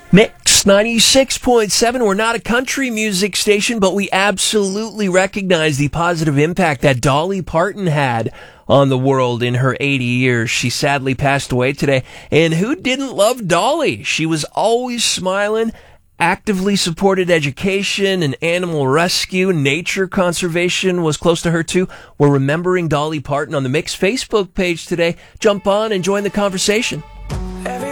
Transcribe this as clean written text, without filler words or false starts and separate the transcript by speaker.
Speaker 1: Mix 96.7. We're not a country music station, but we absolutely recognize the positive impact that Dolly Parton had on the world in her 80 years. She sadly passed away today. And who didn't love Dolly? She was always smiling, actively supported education and animal rescue. Nature conservation was close to her too. We're remembering Dolly Parton on the Mix Facebook page today. Jump on and join the conversation.